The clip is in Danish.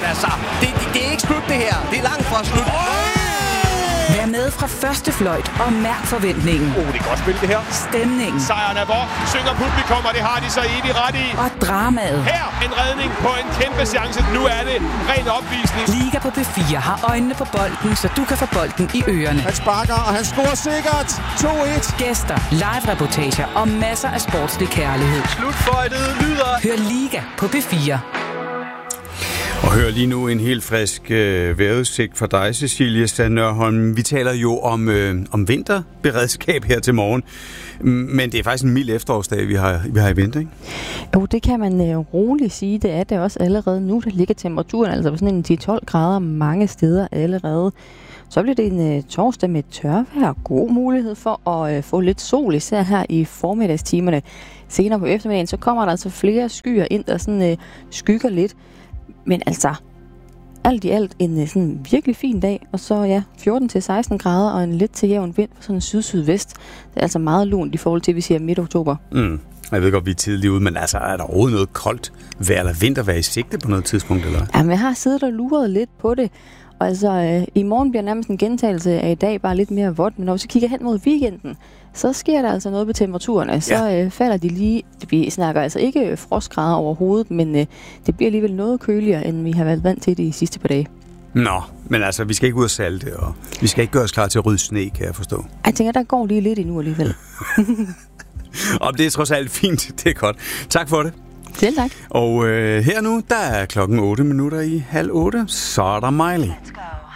altså, det er ikke slut det her. Det er langt fra slut. Vær med fra første fløjt og mærk forventningen. Det er godt spil, det her. Stemningen. Sejren er vor, synger publikum, og det har de så evigt ret i. Og dramaet. Her en redning på en kæmpe chance. Nu er det ren opvisning. Liga på P4 har øjnene på bolden, så du kan få bolden i ørerne. Han sparker, og han scorer sikkert. 2-1. Gæster, live-reportager og masser af sportslig kærlighed. Slutfløjtet lyder. Hør Liga på P4. Og hør lige nu en helt frisk vejrudsigt for dig, Cecilie Stad Nørholm. Vi taler jo om vinterberedskab her til morgen, men det er faktisk en mild efterårsdag, vi har i vinter, ikke? Jo, det kan man roligt sige. Det er det også allerede nu. Der ligger temperaturen altså på sådan en 10-12 grader mange steder allerede. Så bliver det en torsdag med tørvejr. God mulighed for at få lidt sol, især her i formiddagstimerne. Senere på eftermiddagen, så kommer der altså flere skyer ind, der sådan skygger lidt. Men altså, alt i alt en sådan virkelig fin dag, og så ja, 14-16 grader og en lidt til jævn vind for sådan en syd-sydvest. Det er altså meget lunt i forhold til, vi siger midt-oktober. Jeg ved godt, vi er tidligt ude, men altså, er der overhovedet noget koldt vejr eller vintervejr i sigte på noget tidspunkt, eller? Jamen, jeg har siddet og luret lidt på det. Og altså, i morgen bliver nærmest en gentagelse af i dag, bare lidt mere vådt. Men når vi så kigger hen mod weekenden, så sker der altså noget på temperaturerne. Så falder de lige, vi snakker altså ikke frostgrader overhovedet, men det bliver alligevel noget køligere, end vi har været vant til de sidste par dage. Nå, men altså, vi skal ikke ud og salte, og vi skal ikke gøre os klar til at rydde sne, kan jeg forstå. Jeg tænker, der går lige lidt endnu alligevel. Og det er trods alt fint, det er godt. Tak for det. Selv tak. Og her nu, der er klokken 7:08, så er der Miley. Let's go.